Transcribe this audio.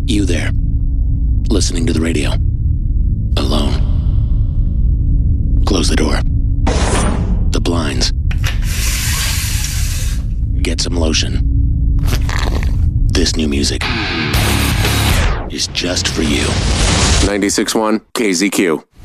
You there, listening to the radio, alone. Close the door. The blinds. Get some lotion. This new music is just for you. 96.1 KZQ.